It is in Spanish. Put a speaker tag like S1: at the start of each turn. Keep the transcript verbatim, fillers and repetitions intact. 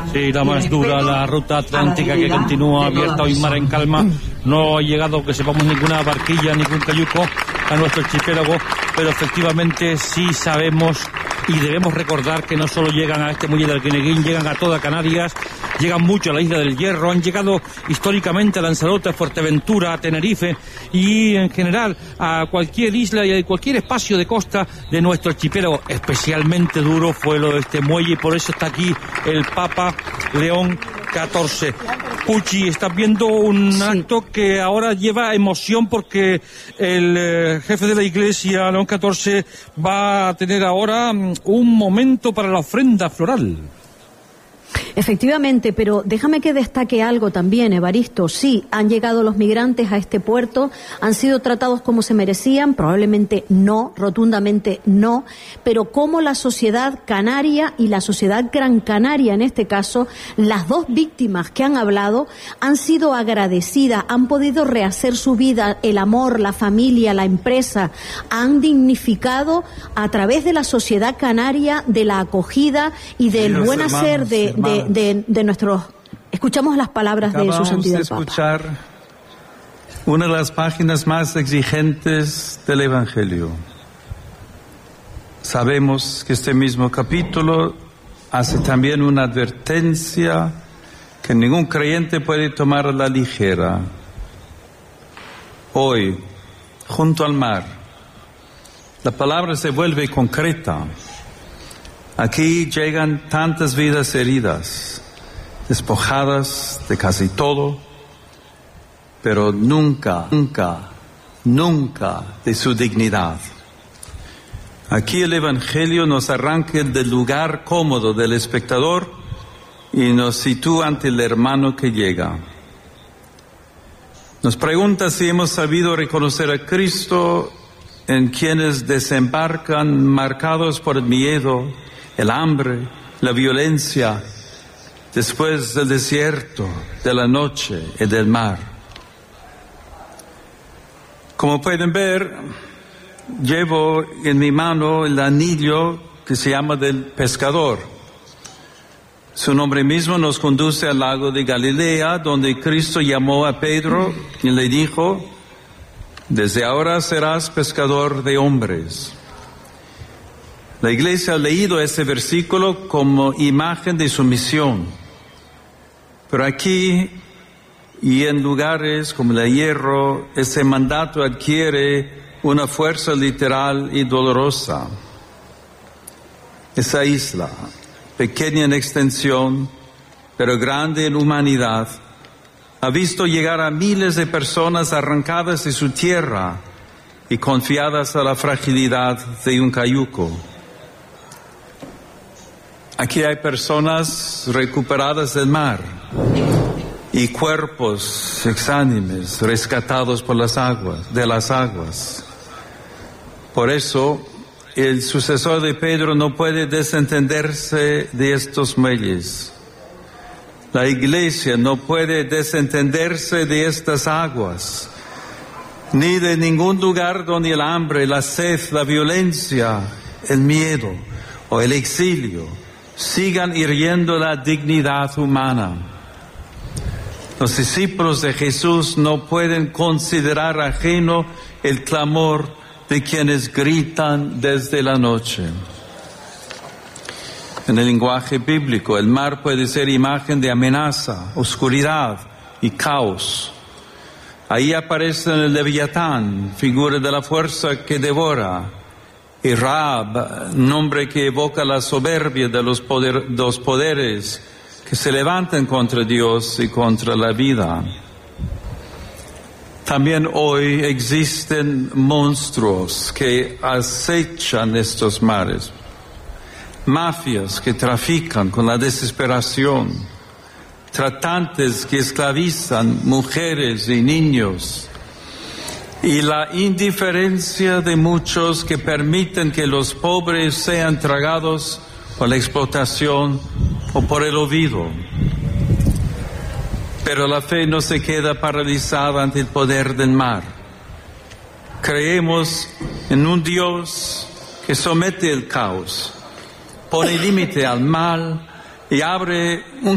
S1: Sí, la más dura, la ruta atlántica que continúa abierta hoy mar en calma. No ha llegado, que sepamos, ninguna barquilla, ningún cayuco a nuestro archipiélago, pero efectivamente sí sabemos y debemos recordar que no solo llegan a este muelle del Guineguín, llegan a toda Canarias, llegan mucho a la isla del Hierro, han llegado históricamente a Lanzarote, a Fuerteventura, a Tenerife y en general a cualquier isla y a cualquier espacio de costa de nuestro archipiélago. Especialmente duro fue lo de este muelle y por eso está aquí el Papa León catorce. Puchi, estás viendo un sí. acto que ahora lleva emoción porque el eh, jefe de la Iglesia, León catorce, va a tener ahora um, un momento para la ofrenda floral.
S2: Efectivamente, pero déjame que destaque algo también, Evaristo. Sí, han llegado los migrantes a este puerto, han sido tratados como se merecían, probablemente no, rotundamente no, pero como la sociedad canaria y la sociedad gran canaria en este caso, las dos víctimas que han hablado han sido agradecidas, han podido rehacer su vida, el amor, la familia, la empresa, han dignificado a través de la sociedad canaria, de la acogida y del
S3: Dios,
S2: buen
S3: hermanos,
S2: hacer de, de, de, de nuestros... Escuchamos las palabras
S3: Acabamos
S2: de su santidad
S3: de escuchar
S2: Papa.
S3: Una de las páginas más exigentes del Evangelio. Sabemos que este mismo capítulo hace también una advertencia que ningún creyente puede tomar a la ligera. Hoy, junto al mar, la palabra se vuelve concreta. Aquí llegan tantas vidas heridas, despojadas de casi todo, pero nunca, nunca, nunca de su dignidad. Aquí el Evangelio nos arranca del lugar cómodo del espectador y nos sitúa ante el hermano que llega. Nos pregunta si hemos sabido reconocer a Cristo en quienes desembarcan marcados por el miedo, el hambre, la violencia, después del desierto, de la noche y del mar. Como pueden ver, llevo en mi mano el anillo que se llama del pescador. Su nombre mismo nos conduce al lago de Galilea, donde Cristo llamó a Pedro y le dijo: desde ahora serás pescador de hombres. La Iglesia ha leído ese versículo como imagen de su misión. Pero aquí y en lugares como el Hierro, ese mandato adquiere una fuerza literal y dolorosa. Esa isla, pequeña en extensión, pero grande en humanidad, ha visto llegar a miles de personas arrancadas de su tierra y confiadas a la fragilidad de un cayuco. Aquí hay personas recuperadas del mar y cuerpos exánimes rescatados por las aguas, de las aguas. Por eso, el sucesor de Pedro no puede desentenderse de estos muelles. La Iglesia no puede desentenderse de estas aguas, ni de ningún lugar donde el hambre, la sed, la violencia, el miedo o el exilio sigan hiriendo la dignidad humana. Los discípulos de Jesús no pueden considerar ajeno el clamor de quienes gritan desde la noche. En el lenguaje bíblico, el mar puede ser imagen de amenaza, oscuridad y caos. Ahí aparece el Leviatán, figura de la fuerza que devora, y Rahab, nombre que evoca la soberbia de los, poder, los poderes que se levantan contra Dios y contra la vida. También hoy existen monstruos que acechan estos mares, mafias que trafican con la desesperación, tratantes que esclavizan mujeres y niños, y la indiferencia de muchos que permiten que los pobres sean tragados por la explotación o por el olvido. Pero la fe no se queda paralizada ante el poder del mar. Creemos en un Dios que somete el caos, pone límite al mal y abre un